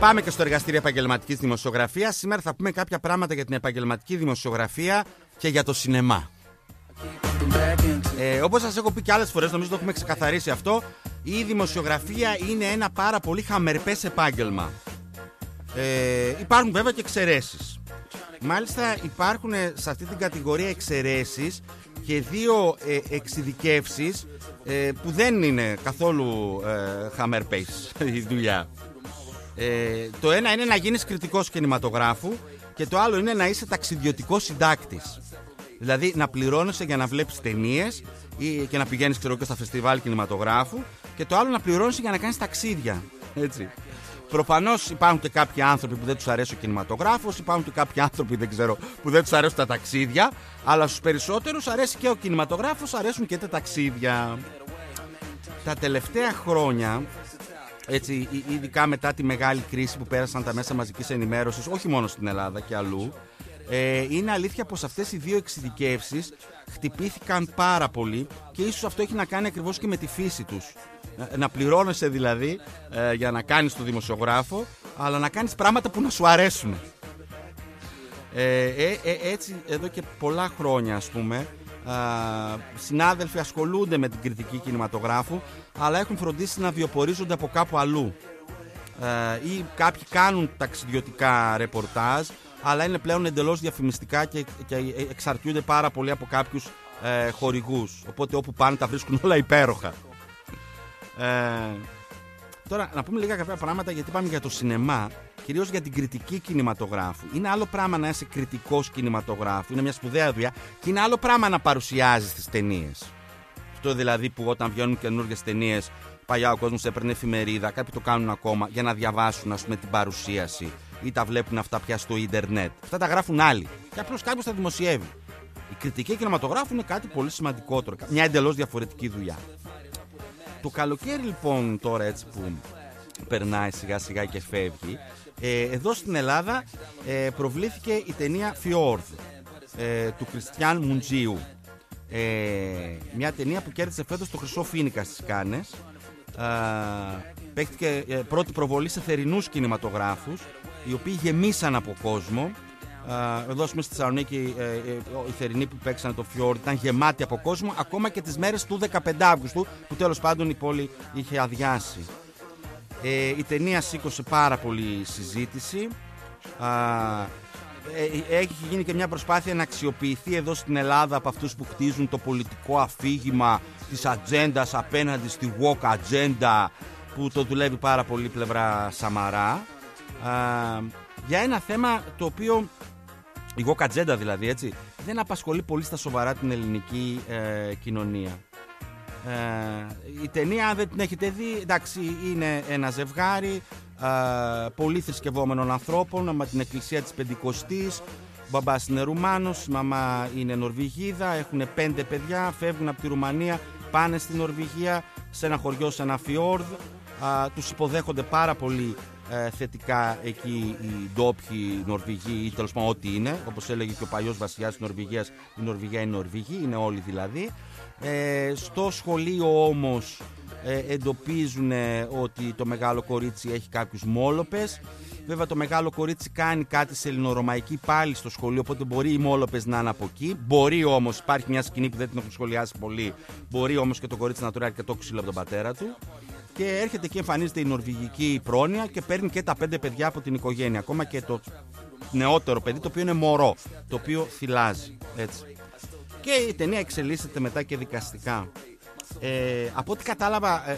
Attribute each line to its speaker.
Speaker 1: Πάμε και στο εργαστήριο επαγγελματικής δημοσιογραφίας. Σήμερα θα πούμε κάποια πράγματα για την επαγγελματική δημοσιογραφία και για το σινεμά. Όπως σας έχω πει και άλλες φορές, νομίζω το έχουμε ξεκαθαρίσει αυτό, η δημοσιογραφία είναι ένα πάρα πολύ χαμερπές επάγγελμα. Υπάρχουν βέβαια και εξαιρέσεις. Μάλιστα υπάρχουν σε αυτή την κατηγορία εξαιρέσεις και δύο εξειδικεύσεις που δεν είναι καθόλου χαμερπές η δουλειά. Το ένα είναι να γίνεις κριτικός κινηματογράφου και το άλλο είναι να είσαι ταξιδιωτικός συντάκτης. Δηλαδή να πληρώνεσαι για να βλέπεις ταινίες και να πηγαίνεις και στα φεστιβάλ κινηματογράφου, και το άλλο να πληρώνεσαι για να κάνεις ταξίδια. Έτσι. Προφανώς υπάρχουν και κάποιοι άνθρωποι που δεν τους αρέσει ο κινηματογράφος, υπάρχουν και κάποιοι άνθρωποι που δεν τους αρέσουν τα ταξίδια, αλλά στους περισσότερους αρέσει και ο κινηματογράφος, αρέσουν και τα ταξίδια. Τα τελευταία χρόνια, έτσι, ειδικά μετά τη μεγάλη κρίση που πέρασαν τα μέσα μαζικής ενημέρωσης, όχι μόνο στην Ελλάδα και αλλού, είναι αλήθεια πως αυτές οι δύο εξειδικεύσεις χτυπήθηκαν πάρα πολύ και ίσως αυτό έχει να κάνει ακριβώς και με τη φύση τους. Να πληρώνεσαι δηλαδή για να κάνεις το δημοσιογράφο, αλλά να κάνεις πράγματα που να σου αρέσουν. Έτσι εδώ και πολλά χρόνια, ας πούμε, συνάδελφοι ασχολούνται με την κριτική κινηματογράφου, αλλά έχουν φροντίσει να βιοπορίζονται από κάπου αλλού. Ή κάποιοι κάνουν ταξιδιωτικά ρεπορτάζ, αλλά είναι πλέον εντελώς διαφημιστικά και εξαρτιούνται πάρα πολύ από κάποιους χορηγούς. Οπότε όπου πάνε τα βρίσκουν όλα υπέροχα. Τώρα να πούμε λίγα κάποια πράγματα, γιατί πάμε για το σινεμά, κυρίως για την κριτική κινηματογράφου. Είναι άλλο πράγμα να είσαι κριτικός κινηματογράφου, είναι μια σπουδαία δουλειά, και είναι άλλο πράγμα να παρουσιάζεις τις ταινίες. Αυτό δηλαδή που όταν βγαίνουν καινούργιες ταινίες, παλιά ο κόσμος έπαιρνε εφημερίδα, κάποιοι το κάνουν ακόμα για να διαβάσουν, ας πούμε, την παρουσίαση, ή τα βλέπουν αυτά πια στο ίντερνετ. Αυτά τα γράφουν άλλοι και απλώς κάποιος τα δημοσιεύει. Η κριτική κινηματογράφου είναι κάτι πολύ σημαντικότερο, μια εντελώς διαφορετική δουλειά. Το καλοκαίρι λοιπόν, τώρα έτσι που περνάει σιγά σιγά και φεύγει, εδώ στην Ελλάδα προβλήθηκε η ταινία Fjord του Κριστιαν Μουντζίου. Μια ταινία που κέρδισε φέτος το Χρυσό Φοίνικα στις Κάνες. Παίχτηκε πρώτη προβολή σε θερινούς κινηματογράφους, οι οποίοι γεμίσαν από κόσμο. Εδώ στη Θεσσαλονίκη οι θερινοί που παίξανε το Fjord ήταν γεμάτοι από κόσμο, ακόμα και τις μέρες του 15 Αύγουστου, που τέλος πάντων η πόλη είχε αδειάσει. Η ταινία σήκωσε πάρα πολύ συζήτηση. Έχει γίνει και μια προσπάθεια να αξιοποιηθεί εδώ στην Ελλάδα από αυτούς που χτίζουν το πολιτικό αφήγημα της ατζέντας απέναντι στη woke ατζέντα, που το δουλεύει πάρα πολύ η πλευρά Σαμαρά, για ένα θέμα το οποίο, η woke ατζέντα δηλαδή, έτσι, δεν απασχολεί πολύ στα σοβαρά την ελληνική κοινωνία. Η ταινία, αν δεν την έχετε δει, εντάξει, είναι ένα ζευγάρι πολύ θρησκευόμενων ανθρώπων με την εκκλησία της Πεντηκοστής. Ο μπαμπάς είναι Ρουμάνος, η μαμά είναι Νορβηγίδα, έχουν 5 παιδιά, φεύγουν από τη Ρουμανία, πάνε στη Νορβηγία, σε ένα χωριό, σε ένα φιόρδ. Τους υποδέχονται πάρα πολύ θετικά εκεί οι ντόπιοι Νορβηγοί, ή τέλος πάντων ό,τι είναι. Όπως έλεγε και ο παλιός βασιλιάς της Νορβηγίας, η Νορβηγία είναι Νορβηγοί, είναι όλοι δηλαδή. Στο σχολείο όμως εντοπίζουν ότι το μεγάλο κορίτσι έχει κάποιους μόλοπες. Βέβαια το μεγάλο κορίτσι κάνει κάτι σε ελληνορωμαϊκή πάλι στο σχολείο, οπότε μπορεί οι μόλοπες να είναι από εκεί. Μπορεί όμως, υπάρχει μια σκηνή που δεν την έχουν σχολιάσει πολύ, μπορεί όμως και το κορίτσι να τρώει αρκετό ξύλο από τον πατέρα του. Και έρχεται και εμφανίζεται η νορβηγική πρόνοια και παίρνει και τα 5 παιδιά από την οικογένεια. Ακόμα και το νεότερο παιδί, το οποίο είναι μωρό, το οποίο θυλάζει. Έτσι. Και η ταινία εξελίσσεται μετά και δικαστικά. Από ό,τι κατάλαβα,